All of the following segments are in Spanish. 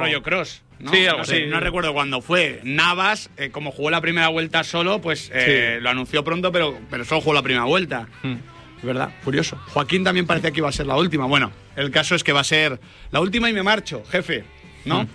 rollo cross, ¿no? Sí, algo así. No recuerdo cuándo fue. Navas, como jugó la primera vuelta solo, pues lo anunció pronto, pero solo jugó la primera vuelta. Es verdad, curioso. Joaquín también parecía que iba a ser la última. Bueno, el caso es que va a ser la última y me marcho, jefe, ¿no?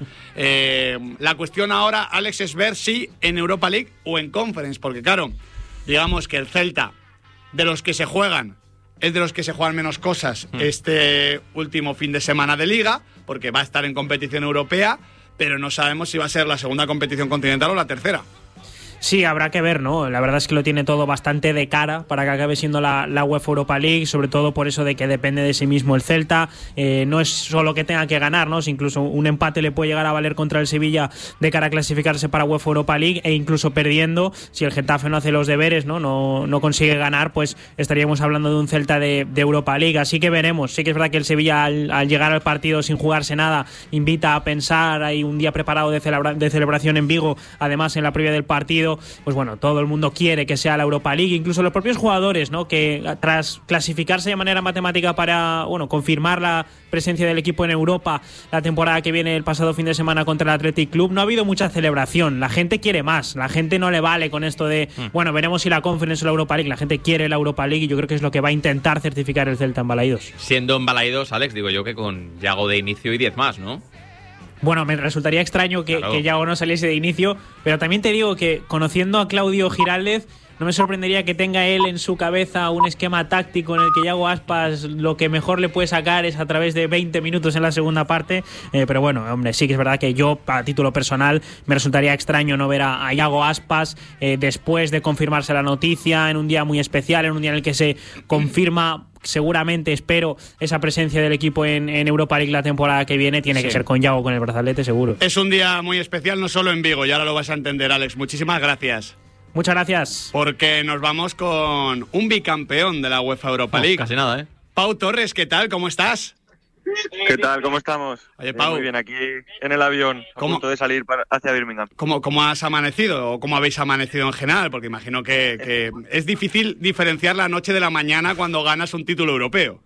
La cuestión ahora, Alex, es ver si en Europa League o en Conference, porque claro, digamos que el Celta, de los que se juegan, es de los que se juegan menos cosas este último fin de semana de Liga, porque va a estar en competición europea, pero no sabemos si va a ser la segunda competición continental o la tercera. Sí, habrá que ver, ¿no? La verdad es que lo tiene todo bastante de cara para que acabe siendo la UEFA Europa League, sobre todo por eso de que depende de sí mismo el Celta. No es solo que tenga que ganar, ¿no? Si incluso un empate le puede llegar a valer contra el Sevilla de cara a clasificarse para UEFA Europa League, e incluso perdiendo, si el Getafe no hace los deberes, no consigue ganar, pues estaríamos hablando de un Celta de Europa League. Así que veremos. Sí que es verdad que el Sevilla al llegar al partido sin jugarse nada invita a pensar, hay un día preparado de celebración en Vigo, además en la previa del partido. Pues bueno, todo el mundo quiere que sea la Europa League, incluso los propios jugadores, ¿no? Que tras clasificarse de manera matemática para, confirmar la presencia del equipo en Europa la temporada que viene, el pasado fin de semana contra el Athletic Club, no ha habido mucha celebración. La gente quiere más, la gente no le vale con esto de, veremos si la Conference o la Europa League. La gente quiere la Europa League y yo creo que es lo que va a intentar certificar el Celta en Balaidos. Siendo en Balaidos, Alex, digo yo que con Yago de inicio y 10 más, ¿no? Bueno, me resultaría extraño que Yago no saliese de inicio, pero también te digo que, conociendo a Claudio Giraldez, no me sorprendería que tenga él en su cabeza un esquema táctico en el que Yago Aspas lo que mejor le puede sacar es a través de 20 minutos en la segunda parte. Pero bueno, hombre, sí que es verdad que yo, a título personal, me resultaría extraño no ver a Yago Aspas después de confirmarse la noticia, en un día muy especial, en un día en el que se confirma, seguramente, espero, esa presencia del equipo en Europa League la temporada que viene. Tiene que ser con Yago, con el brazalete, seguro. Es un día muy especial, no solo en Vigo, y ahora lo vas a entender, Alex. Muchísimas gracias. Muchas gracias. Porque nos vamos con un bicampeón de la UEFA Europa League. Casi nada, ¿eh? Pau Torres, ¿qué tal? ¿Cómo estás? ¿Qué tal? ¿Cómo estamos? Oye, Pau. Muy bien, aquí en el avión, a punto de salir hacia Birmingham. ¿Cómo has amanecido o cómo habéis amanecido en general? Porque imagino que es difícil diferenciar la noche de la mañana cuando ganas un título europeo.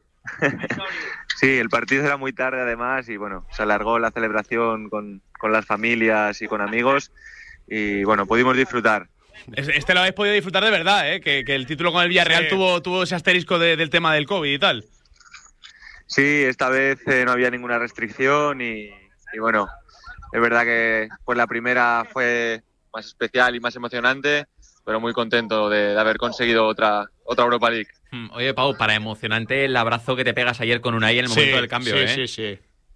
Sí, el partido era muy tarde además y bueno, se alargó la celebración con las familias y con amigos y bueno, pudimos disfrutar. Lo habéis podido disfrutar de verdad, ¿eh? Que el título con el Villarreal tuvo ese asterisco del tema del COVID y tal. Sí, esta vez no había ninguna restricción y bueno, es verdad que pues la primera fue más especial y más emocionante, pero muy contento de haber conseguido otra Europa League. Oye, Pau, para emocionante el abrazo que te pegas ayer con Unai en el momento del cambio, ¿eh? Sí.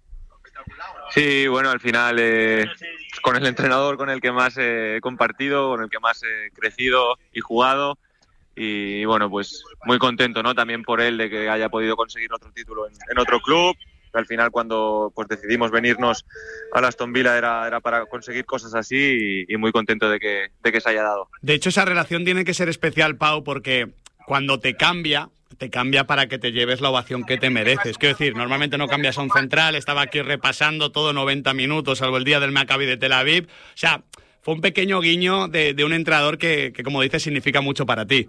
Sí, bueno, al final con el entrenador con el que más he compartido, con el que más he crecido y jugado. Y bueno, pues muy contento, ¿no? También por él de que haya podido conseguir otro título en otro club. Al final, cuando pues decidimos venirnos a Aston Villa era para conseguir cosas así y muy contento de que se haya dado. De hecho, esa relación tiene que ser especial, Pau, porque cuando te cambia para que te lleves la ovación que te mereces. Quiero decir, normalmente no cambias a un central, estaba aquí repasando todo 90 minutos, salvo el día del Maccabi de Tel Aviv. O sea, fue un pequeño guiño de un entrenador que, como dices, significa mucho para ti.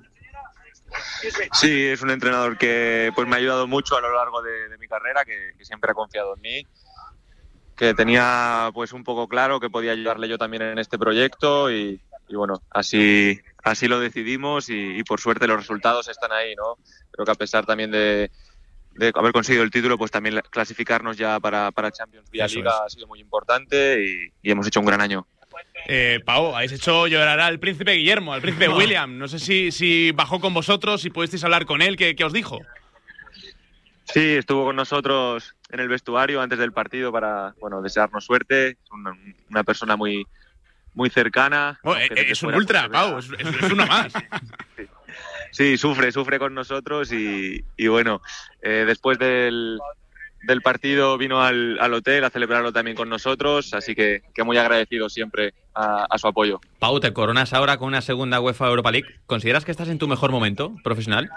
Sí, es un entrenador que pues me ha ayudado mucho a lo largo de mi carrera, que siempre ha confiado en mí, que tenía pues un poco claro que podía ayudarle yo también en este proyecto y bueno, así lo decidimos y por suerte los resultados están ahí, ¿no? Creo que a pesar también de haber conseguido el título, pues también clasificarnos ya para Champions vía Liga ha sido muy importante y hemos hecho un gran año. Pau, habéis hecho llorar al príncipe Guillermo, al príncipe William. No sé si bajó con vosotros, si pudisteis hablar con él. ¿Qué os dijo? Sí, estuvo con nosotros en el vestuario antes del partido para desearnos suerte. Es una persona muy cercana. Es un ultra, Pau, es uno más. Sí, sufre con nosotros y bueno, después del partido vino al hotel a celebrarlo también con nosotros, así que muy agradecido siempre a su apoyo. Pau, te coronas ahora con una segunda UEFA Europa League. ¿Consideras que estás en tu mejor momento profesional?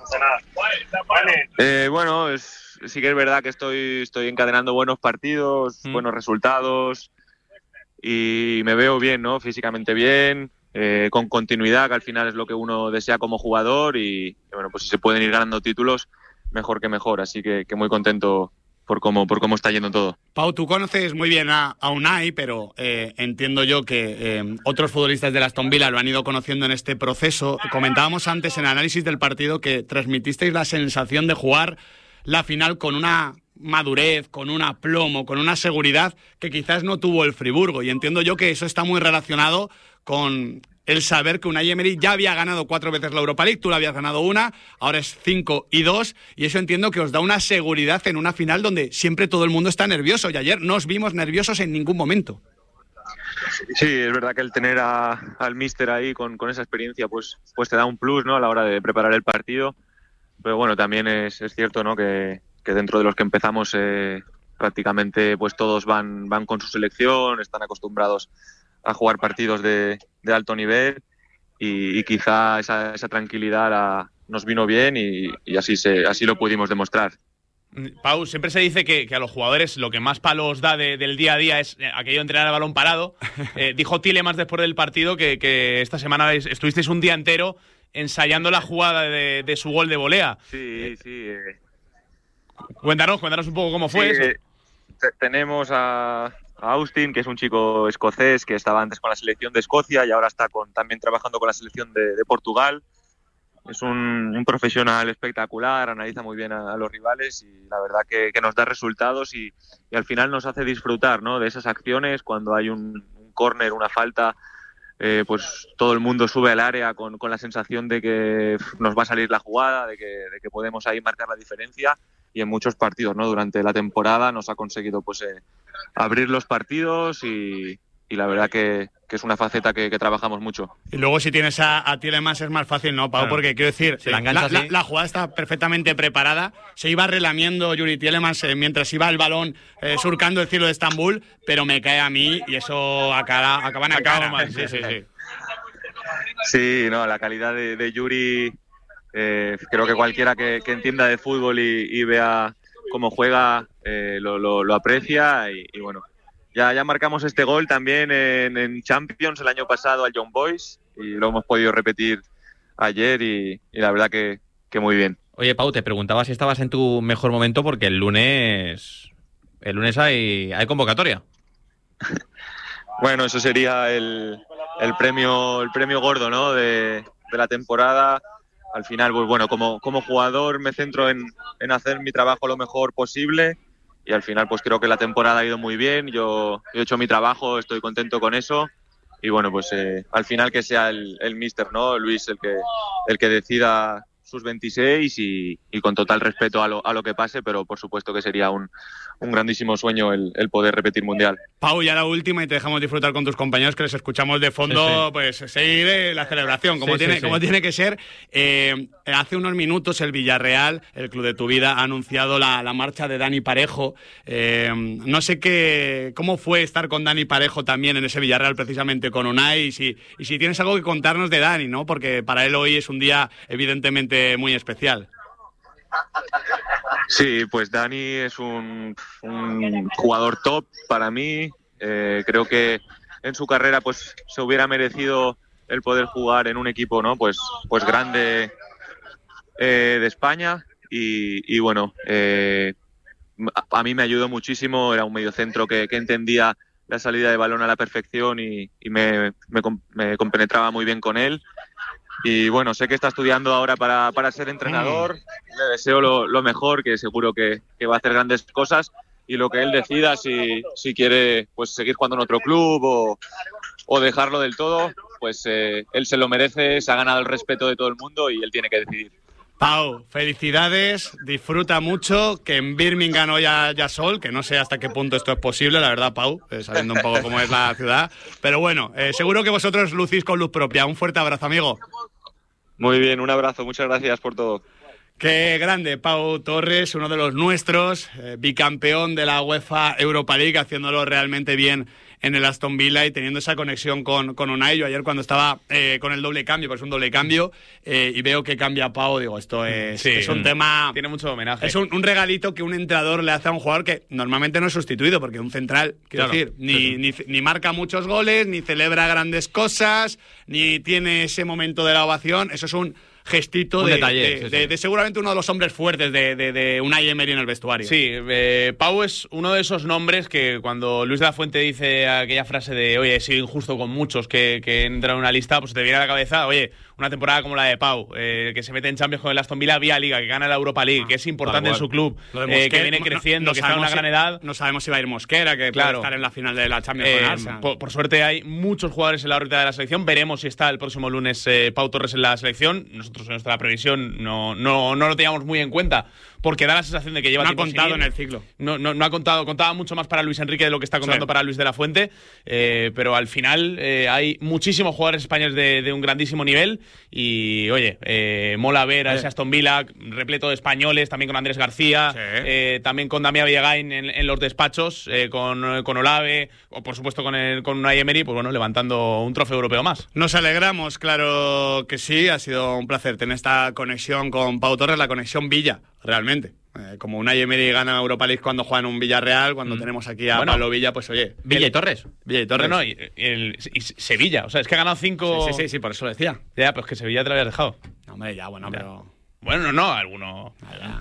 Bueno, sí que es verdad que estoy encadenando buenos partidos, buenos resultados y me veo bien, ¿no? Físicamente bien, con continuidad, que al final es lo que uno desea como jugador y bueno, pues si se pueden ir ganando títulos, mejor que mejor, así que muy contento cómo está yendo todo. Pau, tú conoces muy bien a Unai, pero entiendo yo que otros futbolistas del Aston Villa lo han ido conociendo en este proceso. Comentábamos antes en el análisis del partido que transmitisteis la sensación de jugar la final con una madurez, con un aplomo, con una seguridad que quizás no tuvo el Friburgo. Y entiendo yo que eso está muy relacionado con el saber que Unai Emery ya había ganado 4 veces la Europa League, tú la habías ganado 1, ahora es 5-2, y eso entiendo que os da una seguridad en una final donde siempre todo el mundo está nervioso, y ayer no os vimos nerviosos en ningún momento. Sí, es verdad que el tener al míster ahí con esa experiencia pues te da un plus, ¿no?, a la hora de preparar el partido, pero bueno, también es cierto, ¿no?, que dentro de los que empezamos prácticamente pues todos van con su selección, están acostumbrados a jugar partidos de alto nivel y quizá esa tranquilidad nos vino bien y así lo pudimos demostrar. Pau, siempre se dice que a los jugadores lo que más palos da del día a día es aquello de entrenar el balón parado. Dijo Tielemans después del partido que esta semana estuvisteis un día entero ensayando la jugada de su gol de volea. Sí. Cuéntanos un poco cómo fue eso. Tenemos a Austin, que es un chico escocés que estaba antes con la selección de Escocia y ahora está también trabajando con la selección de Portugal. Es un profesional espectacular, analiza muy bien a los rivales y la verdad que nos da resultados y al final nos hace disfrutar, ¿no?, de esas acciones. Cuando hay un córner, una falta, pues todo el mundo sube al área con la sensación de que nos va a salir la jugada, de que podemos ahí marcar la diferencia. Y en muchos partidos, ¿no?, durante la temporada nos ha conseguido pues abrir los partidos y la verdad que es una faceta que trabajamos mucho. Y luego si tienes a Tielemans es más fácil, ¿no, Pau? Claro. Porque quiero decir, la jugada está perfectamente preparada, se iba relamiendo Yuri Tielemans mientras iba el balón surcando el cielo de Estambul, pero me cae a mí y eso acaba en la cara. Sí. Sí, no, la calidad de Yuri, creo que cualquiera que entienda de fútbol y vea cómo juega lo aprecia y bueno, ya marcamos este gol también en Champions el año pasado al Young Boys y lo hemos podido repetir ayer y la verdad que muy bien. Oye, Pau, te preguntaba si estabas en tu mejor momento porque el lunes hay convocatoria. Bueno, eso sería el premio gordo, ¿no?, de la temporada. Al final, pues bueno, como jugador me centro en hacer mi trabajo lo mejor posible y al final pues creo que la temporada ha ido muy bien, yo he hecho mi trabajo, estoy contento con eso y bueno, pues al final que sea el míster, ¿no?, Luis, el que decida sus 26 y con total respeto a lo que pase, pero por supuesto que sería un grandísimo sueño el poder repetir Mundial. Pau, ya la última y te dejamos disfrutar con tus compañeros que les escuchamos de fondo, sí. Pues seguir la celebración como tiene que ser. Hace unos minutos el Villarreal, el club de tu vida, ha anunciado la marcha de Dani Parejo. No sé cómo fue estar con Dani Parejo también en ese Villarreal, precisamente con Unai, y si tienes algo que contarnos de Dani, ¿no? Porque para él hoy es un día evidentemente muy especial. Sí, pues Dani es un jugador top para mí. Creo que en su carrera pues se hubiera merecido el poder jugar en un equipo, ¿no?, pues grande de España y bueno, a mí me ayudó muchísimo. Era un mediocentro que entendía la salida de balón a la perfección y me compenetraba muy bien con él. Y bueno, sé que está estudiando ahora para ser entrenador. Le deseo lo mejor, que seguro que va a hacer grandes cosas. Y lo que él decida, si quiere pues seguir jugando en otro club o dejarlo del todo, pues él se lo merece, se ha ganado el respeto de todo el mundo y él tiene que decidir. Pau, felicidades, disfruta mucho, que en Birmingham hoy haya sol, que no sé hasta qué punto esto es posible, la verdad, Pau, sabiendo un poco cómo es la ciudad. Pero bueno, seguro que vosotros lucís con luz propia. Un fuerte abrazo, amigo. Muy bien, un abrazo, muchas gracias por todo. Qué grande, Pau Torres, uno de los nuestros, bicampeón de la UEFA Europa League, haciéndolo realmente bien en el Aston Villa y teniendo esa conexión con Unai. Yo ayer cuando estaba con el doble cambio, pues un doble cambio, y veo que cambia Pau, digo, esto es un tema... Tiene mucho homenaje. Es un regalito que un entrenador le hace a un jugador que normalmente no es sustituido, porque un central, quiero decir, ni marca muchos goles, ni celebra grandes cosas, ni tiene ese momento de la ovación. Eso es un gestito Un de, detalle, de seguramente uno de los hombres fuertes de Unai Emery en el vestuario. Sí, Pau es uno de esos nombres que cuando Luis de la Fuente dice aquella frase de oye, he sido injusto con muchos que entran en una lista, pues te viene a la cabeza, oye, una temporada como la de Pau, que se mete en Champions con el Aston Villa vía Liga, que gana la Europa League, que es importante en su club, que viene creciendo, que está en una gran edad. No sabemos si va a ir Mosquera, que puede estar en la final de la Champions con Arsenal. Por suerte hay muchos jugadores en la órbita de la selección. Veremos si está el próximo lunes Pau Torres en la selección. Nosotros en nuestra previsión no lo teníamos muy en cuenta, porque da la sensación de que lleva tiempo sin ir. No ha contado en el ciclo. No ha contado, contaba mucho más para Luis Enrique de lo que está contando para Luis de la Fuente, pero al final hay muchísimos jugadores españoles de un grandísimo nivel y, oye, mola ver a ese Aston Villa repleto de españoles, también con Andrés García, también con Damián Villagain en los despachos, con Olave, o por supuesto con Unai Emery, pues bueno, levantando un trofeo europeo más. Nos alegramos, claro que sí, ha sido un placer tener esta conexión con Pau Torres, la conexión Villa, realmente. Como Unai Emery gana Europa League cuando juega en un Villarreal, cuando tenemos aquí a Pablo Villa, pues oye. Villa y Torres. Villa y Torres. No, y Sevilla, o sea, es que ha ganado 5. Sí, por eso lo decía. Ya, pues que Sevilla te lo habías dejado. No, hombre, ya, bueno, pero. Bueno, no, alguno.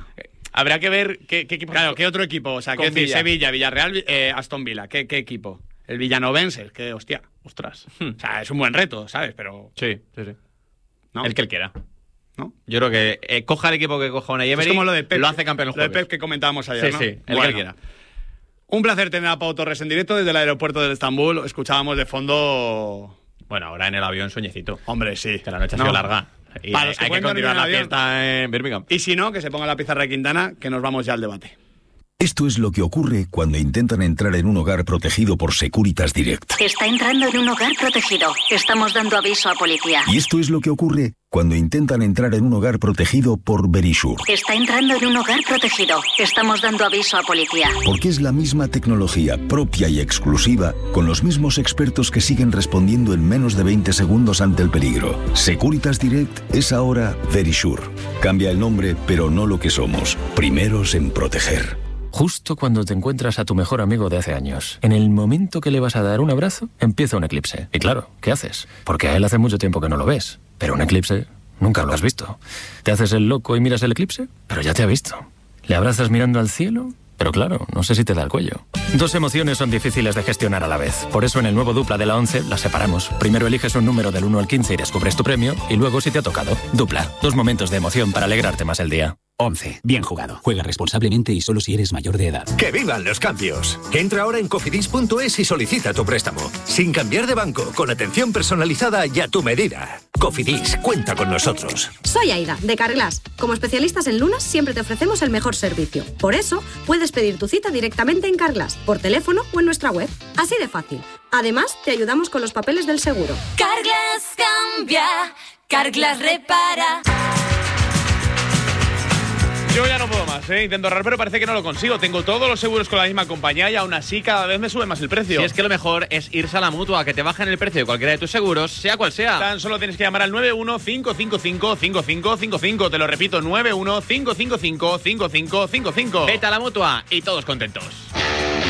Habrá que ver qué equipo. Claro, ¿qué otro equipo? O sea, ¿qué decir? Sevilla, Villarreal, Aston Villa. ¿Qué equipo? El Villanovense, que hostia. Ostras. O sea, es un buen reto, ¿sabes? Pero. Sí. ¿no? El que él quiera. ¿No? Yo creo que coja el equipo que coja Unai Emery, es como lo de Pep, lo hace campeón el jueves. Lo de Pep que comentábamos ayer, ¿no? Sí, el que él quiera. Un placer tener a Pau Torres en directo desde el aeropuerto de Estambul. Escuchábamos de fondo. Bueno, ahora en el avión sueñecito. Hombre, sí. Que la noche ha sido larga. Y para los que hay que continuar la fiesta en Birmingham. Y si no, que se ponga la pizarra de Quintana, que nos vamos ya al debate. Esto es lo que ocurre cuando intentan entrar en un hogar protegido por Securitas Direct. Está entrando en un hogar protegido. Estamos dando aviso a policía. Y esto es lo que ocurre cuando intentan entrar en un hogar protegido por Verisure. Está entrando en un hogar protegido. Estamos dando aviso a policía. Porque es la misma tecnología propia y exclusiva, con los mismos expertos que siguen respondiendo en menos de 20 segundos ante el peligro. Securitas Direct es ahora Verisure. Cambia el nombre, pero no lo que somos. Primeros en proteger. Justo cuando te encuentras a tu mejor amigo de hace años, en el momento que le vas a dar un abrazo, empieza un eclipse. Y claro, ¿qué haces? Porque a él hace mucho tiempo que no lo ves. Pero un eclipse nunca lo has visto. ¿Te haces el loco y miras el eclipse? Pero ya te ha visto. ¿Le abrazas mirando al cielo? Pero claro, no sé si te da el cuello. Dos emociones son difíciles de gestionar a la vez. Por eso en el nuevo Dupla de la 11 las separamos. Primero eliges un número del 1 al 15 y descubres tu premio. Y luego si te ha tocado. Dupla. Dos momentos de emoción para alegrarte más el día. 11. Bien jugado. Juega responsablemente y solo si eres mayor de edad. ¡Que vivan los cambios! Entra ahora en cofidis.es y solicita tu préstamo. Sin cambiar de banco, con atención personalizada y a tu medida. Cofidis, cuenta con nosotros. Soy Aida, de Carglass. Como especialistas en lunas, siempre te ofrecemos el mejor servicio. Por eso, puedes pedir tu cita directamente en Carglass, por teléfono o en nuestra web. Así de fácil. Además, te ayudamos con los papeles del seguro. Carglass cambia, Carglass repara. Yo ya no puedo más, intento ahorrar, pero parece que no lo consigo. Tengo todos los seguros con la misma compañía y aún así cada vez me sube más el precio. Si es que lo mejor es irse a la Mutua, que te bajen el precio de cualquiera de tus seguros, sea cual sea. Tan solo tienes que llamar al 915555555. Te lo repito, 915555555. Vete a la Mutua y todos contentos.